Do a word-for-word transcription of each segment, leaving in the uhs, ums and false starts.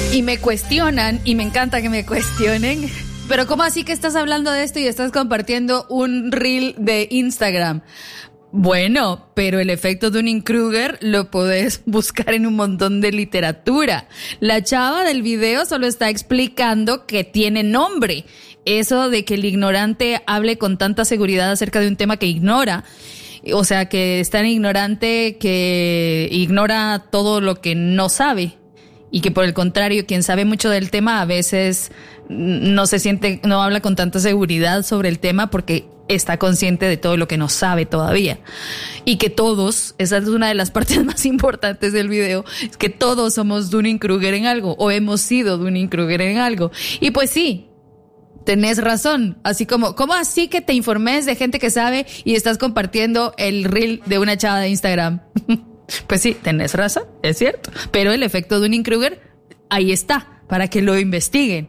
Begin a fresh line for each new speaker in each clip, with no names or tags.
Y me cuestionan, y me encanta que me cuestionen, pero ¿cómo así que estás hablando de esto y estás compartiendo un reel de Instagram? Bueno, pero el efecto Dunning-Kruger lo podés buscar en un montón de literatura. La chava del video solo está explicando que tiene nombre. Eso de que el ignorante hable con tanta seguridad acerca de un tema que ignora. O sea, que es tan ignorante que ignora todo lo que no sabe. Y que por el contrario, quien sabe mucho del tema a veces no se siente, no habla con tanta seguridad sobre el tema porque está consciente de todo lo que no sabe todavía. Y que todos, esa es una de las partes más importantes del video, es que todos somos Dunning-Kruger en algo, o hemos sido Dunning-Kruger en algo. Y pues sí, tenés razón. Así como, ¿cómo así que te informes de gente que sabe y estás compartiendo el reel de una chava de Instagram? Pues sí, tenés razón, es cierto. Pero el efecto Dunning-Kruger, ahí está, para que lo investiguen.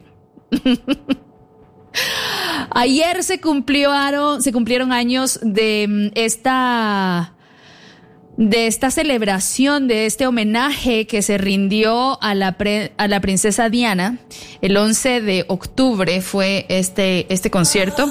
Ayer se cumplieron, se cumplieron años de esta, de esta celebración, de este homenaje que se rindió a la, pre, a la princesa Diana. El once de octubre fue este, este concierto.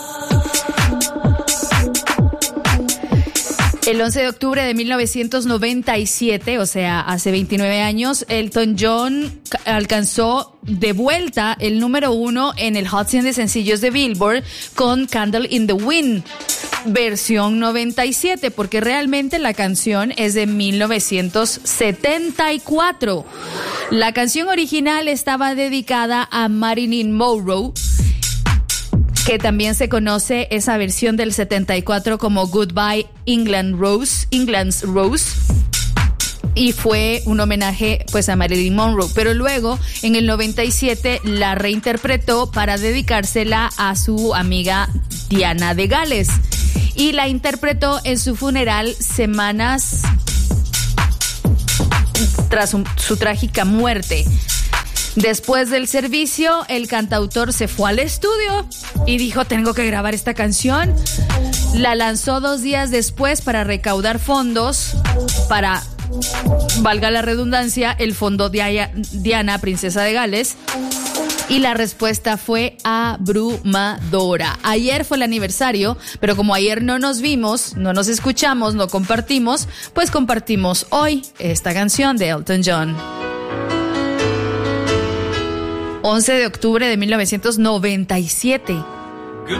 El once de octubre de mil novecientos noventa y siete, o sea, hace veintinueve años, Elton John alcanzó de vuelta el número uno en el Hot cien de sencillos de Billboard con Candle in the Wind, versión noventa y siete, porque realmente la canción es de mil novecientos setenta y cuatro. La canción original estaba dedicada a Marilyn Monroe, que también se conoce esa versión del setenta y cuatro como Goodbye England Rose, England's Rose, y fue un homenaje pues a Marilyn Monroe, pero luego en el noventa y siete la reinterpretó para dedicársela a su amiga Diana de Gales y la interpretó en su funeral semanas tras su, su trágica muerte. Después del servicio, el cantautor se fue al estudio y dijo, tengo que grabar esta canción. La lanzó dos días después para recaudar fondos para, valga la redundancia, el fondo de Diana, princesa de Gales. Y la respuesta fue abrumadora. Ayer fue el aniversario, pero como ayer no nos vimos, no nos escuchamos, no compartimos, pues compartimos hoy esta canción de Elton John. once de octubre de mil novecientos noventa y siete.